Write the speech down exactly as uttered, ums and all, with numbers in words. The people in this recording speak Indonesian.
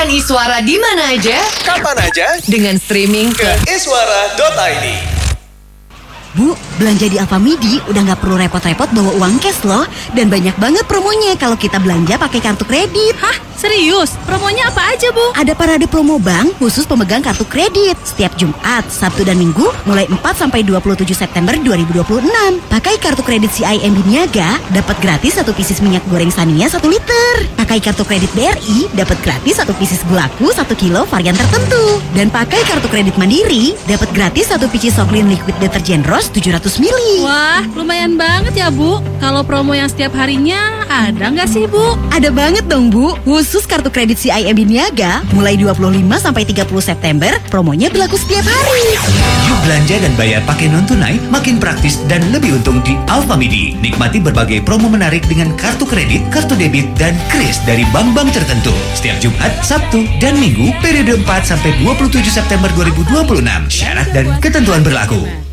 Iswara di mana aja, kapan aja, dengan streaming ke iswara dot i d. Bu, belanja di Alfamidi udah nggak perlu repot-repot bawa uang cash loh. Dan banyak banget promonya kalau kita belanja pakai kartu kredit. Hah? Serius? Promonya apa aja, Bu? Ada parade promo bank khusus pemegang kartu kredit. Setiap Jumat, Sabtu, dan Minggu mulai empat sampai dua puluh tujuh September dua ribu dua puluh enam. Pakai kartu kredit C I M B Niaga, dapat gratis satu pieces minyak goreng Sania satu liter. Pakai kartu kredit B R I, dapat gratis satu pieces gulaku satu kilo varian tertentu. Dan pakai kartu kredit Mandiri, dapat gratis satu pieces Soklin liquid deterjen Rose tujuh ratus mililiter. Wah, lumayan banget ya, Bu. Kalau promo yang setiap harinya ada nggak sih, Bu? Ada banget dong, Bu. Khusus kartu kredit C I M B Niaga, mulai dua puluh lima sampai tiga puluh September, promonya berlaku setiap hari. Yuk belanja dan bayar pakai non-tunai, makin praktis dan lebih untung di Alfamidi. Nikmati berbagai promo menarik dengan kartu kredit, kartu debit, dan kris dari bank-bank tertentu. Setiap Jumat, Sabtu, dan Minggu, periode empat sampai dua puluh tujuh September dua ribu dua puluh enam. Syarat dan ketentuan berlaku.